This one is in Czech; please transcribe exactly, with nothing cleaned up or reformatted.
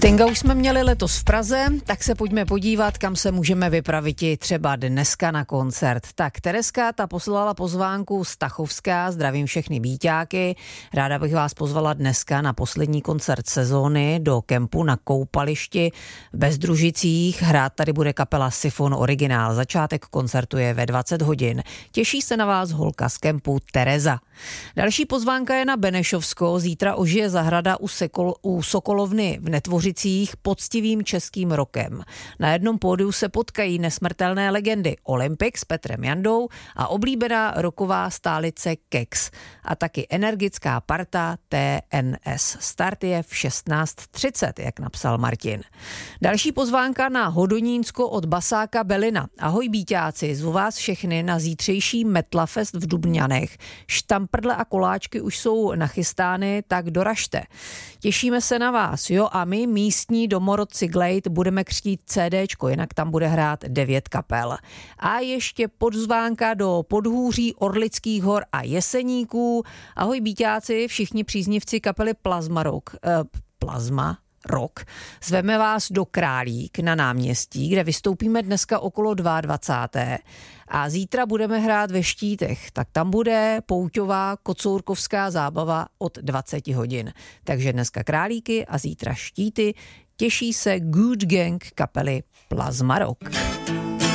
Stinga už jsme měli letos v Praze, tak se pojďme podívat, kam se můžeme vypravit i třeba dneska na koncert. Tak Tereska ta poslala pozvánku z Tachovska, zdravím všechny Bíťáky. Ráda bych vás pozvala dneska na poslední koncert sezóny do kempu na Koupališti v Bezdružicích. Hrát tady bude kapela Sifon Originál. Začátek koncertu je ve dvacet hodin. Těší se na vás holka z kempu Tereza. Další pozvánka je na Benešovsko. Zítra ožije zahrada u, Sekol, u Sokolovny v Netvořicích poctivým českým rokem. Na jednom pódiu se potkají nesmrtelné legendy Olympik s Petrem Jandou a oblíbená roková stálice Keks. A taky energická parta T N S. Start je v šestnáct třicet, jak napsal Martin. Další pozvánka na Hodonínsko od Basáka Belina. Ahoj Bíťáci, zvu vás všechny na zítřejší Metlafest v Dubňanech. Štamprdle a koláčky už jsou nachystány, tak doražte. Těšíme se na vás, jo, a my místní domorodci Glade budeme křtít CDčko, jinak tam bude hrát devět kapel. A ještě pozvánka do Podhůří, Orlických hor a Jeseníků. Ahoj Bíťáci, všichni příznivci kapely Plazma Rock. Eh, Plazma Rock. Zveme vás do Králík na náměstí, kde vystoupíme dneska okolo dvacáté druhé a zítra budeme hrát ve Štítech, tak tam bude pouťová kocourkovská zábava od dvacet hodin. Takže dneska Králíky a zítra Štíty. Těší se Good Gang kapely Plazma Rock.